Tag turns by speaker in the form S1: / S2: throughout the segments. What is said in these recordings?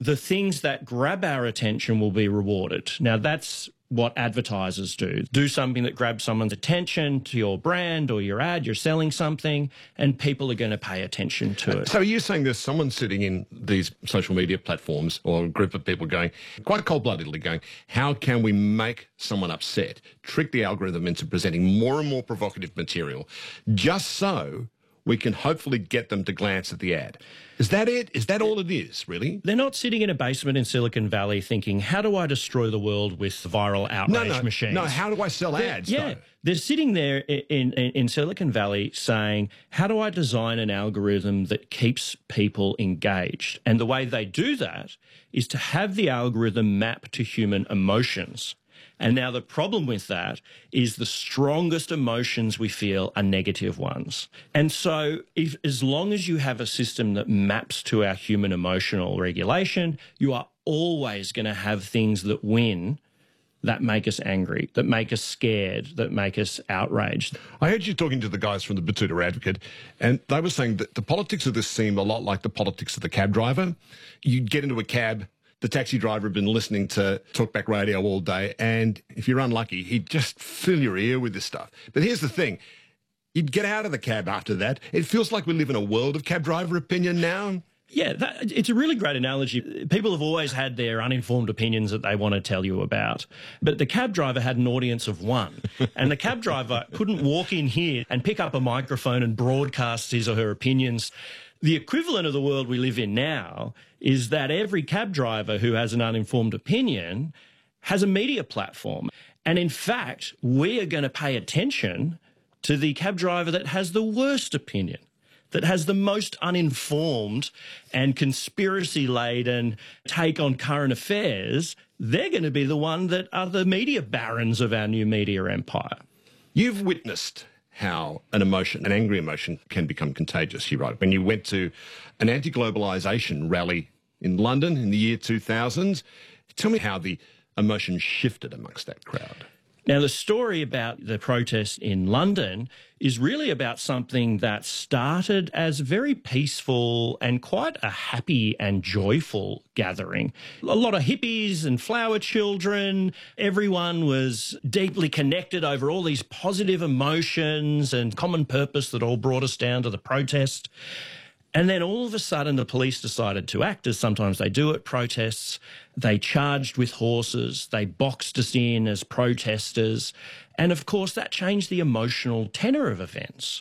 S1: the things that grab our attention will be rewarded. Now, that's what advertisers do. Do something that grabs someone's attention to your brand or your ad, you're selling something, and people are going to pay attention to it.
S2: So you're saying there's someone sitting in these social media platforms or a group of people going, quite cold-bloodedly going, how can we make someone upset, trick the algorithm into presenting more and more provocative material, just so we can hopefully get them to glance at the ad? Is that it? Is that all it is, really?
S1: They're not sitting in a basement in Silicon Valley thinking, how do I destroy the world with viral outrage machines?
S2: No, how do I sell ads, though?
S1: They're sitting there in Silicon Valley saying, how do I design an algorithm that keeps people engaged? And the way they do that is to have the algorithm map to human emotions. And now the problem with that is the strongest emotions we feel are negative ones. And so as long as you have a system that maps to our human emotional regulation, you are always going to have things that win that make us angry, that make us scared, that make us outraged.
S2: I heard you talking to the guys from the Betoota Advocate, and they were saying that the politics of this seem a lot like the politics of the cab driver. You get into a cab, the taxi driver had been listening to talkback radio all day, and if you're unlucky, he'd just fill your ear with this stuff. But here's the thing. You'd get out of the cab after that. It feels like we live in a world of cab driver opinion now.
S1: Yeah, it's a really great analogy. People have always had their uninformed opinions that they want to tell you about. But the cab driver had an audience of one. And the cab driver couldn't walk in here and pick up a microphone and broadcast his or her opinions. The equivalent of the world we live in now is that every cab driver who has an uninformed opinion has a media platform. And in fact, we are going to pay attention to the cab driver that has the worst opinion, that has the most uninformed and conspiracy-laden take on current affairs. They're going to be the one that are the media barons of our new media empire.
S2: You've witnessed how an emotion, an angry emotion, can become contagious, you write. When you went to an anti-globalisation rally in London in the year 2000, tell me how the emotion shifted amongst that crowd.
S1: Now, the story about the protest in London is really about something that started as very peaceful and quite a happy and joyful gathering. A lot of hippies and flower children. Everyone was deeply connected over all these positive emotions and common purpose that all brought us down to the protest. And then all of a sudden the police decided to act, as sometimes they do at protests. They charged with horses. They boxed us in as protesters. And of course that changed the emotional tenor of events.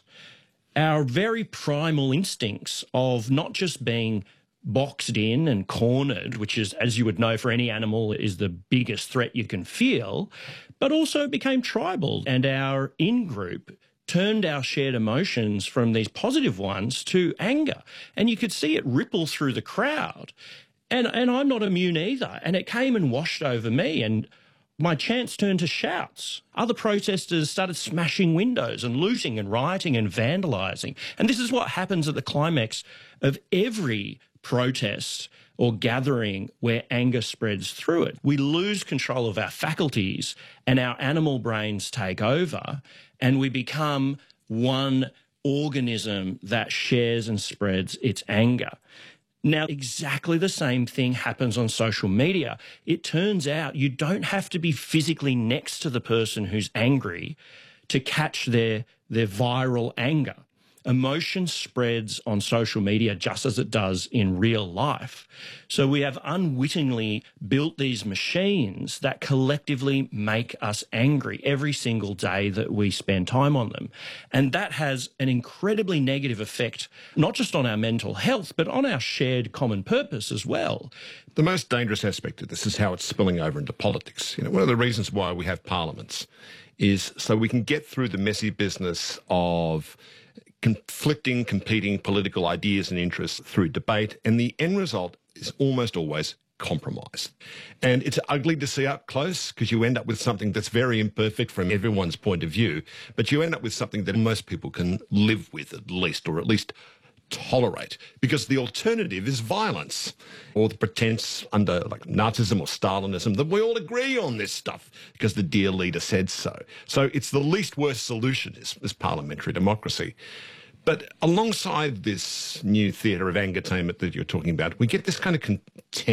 S1: Our very primal instincts of not just being boxed in and cornered, which is, as you would know, for any animal is the biggest threat you can feel, but also became tribal. And our in-group turned our shared emotions from these positive ones to anger. And you could see it ripple through the crowd. And I'm not immune either. And it came and washed over me, and my chants turned to shouts. Other protesters started smashing windows and looting and rioting and vandalising. And this is what happens at the climax of every protest or gathering where anger spreads through it. We lose control of our faculties and our animal brains take over, and we become one organism that shares and spreads its anger. Now, exactly the same thing happens on social media. It turns out you don't have to be physically next to the person who's angry to catch their viral anger. Emotion spreads on social media just as it does in real life. So we have unwittingly built these machines that collectively make us angry every single day that we spend time on them. And that has an incredibly negative effect, not just on our mental health, but on our shared common purpose as well.
S2: The most dangerous aspect of this is how it's spilling over into politics. You know, one of the reasons why we have parliaments is so we can get through the messy business of conflicting, competing political ideas and interests through debate, and the end result is almost always compromise. And it's ugly to see up close because you end up with something that's very imperfect from everyone's point of view, but you end up with something that most people can live with at least, or at least tolerate, because the alternative is violence or the pretense under like Nazism or Stalinism that we all agree on this stuff because the dear leader said so. So it's the least worst solution is parliamentary democracy. But alongside this new theatre of angertainment that you're talking about, we get this kind of contempt